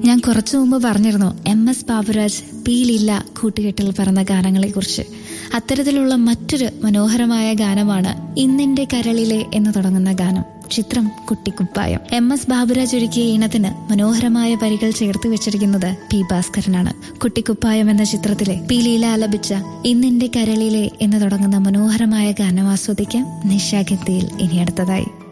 ഞാൻ കുറച്ചു മുമ്പ് പറഞ്ഞിരുന്നു MS ബാബുരാജ് പി ലീല കൂട്ടുകെട്ടിൽ പറഞ്ഞ ഗാനങ്ങളെ കുറിച്ച്. അത്തരത്തിലുള്ള മറ്റൊരു മനോഹരമായ ഗാനമാണ് ഇന്നെന്റെ കരളിലെ എന്ന് തുടങ്ങുന്ന ഗാനം. ചിത്രം കുട്ടിക്കുപ്പായം. MS ബാബുരാജ് ഒരുക്കിയ ഈണത്തിന് മനോഹരമായ വരികൾ ചേർത്ത് വെച്ചിരിക്കുന്നത് P ഭാസ്കരനാണ്. കുട്ടിക്കുപ്പായം എന്ന ചിത്രത്തിലെ പി ലീല ആലപിച്ച ഇന്നെന്റെ കരളിലെ എന്ന് തുടങ്ങുന്ന മനോഹരമായ ഗാനം ആസ്വദിക്കാം നിശാഗന്ധിയിൽ ഇനി അടുത്തതായി.